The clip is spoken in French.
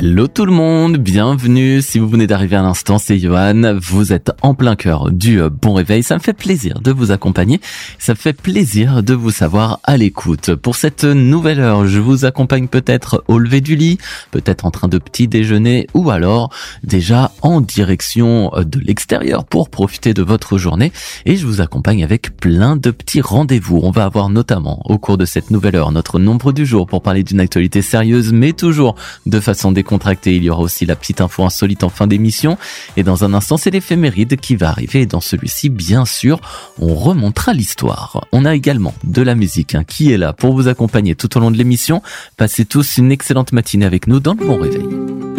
Hello tout le monde, bienvenue. Si vous venez d'arriver à l'instant, c'est Johan. Vous êtes en plein cœur du bon réveil. Ça me fait plaisir de vous accompagner. Ça me fait plaisir de vous savoir à l'écoute. Pour cette nouvelle heure, je vous accompagne peut-être au lever du lit, peut-être en train de petit déjeuner ou alors déjà en direction de l'extérieur pour profiter de votre journée. Et je vous accompagne avec plein de petits rendez-vous. On va avoir notamment au cours de cette nouvelle heure notre nombre du jour pour parler d'une actualité sérieuse mais toujours de façon décontractée. Il y aura aussi la petite info insolite en fin d'émission. Et dans un instant, c'est l'éphéméride qui va arriver. Et dans celui-ci, bien sûr, on remontera l'histoire. On a également de la musique qui est là pour vous accompagner tout au long de l'émission. Passez tous une excellente matinée avec nous dans le bon réveil.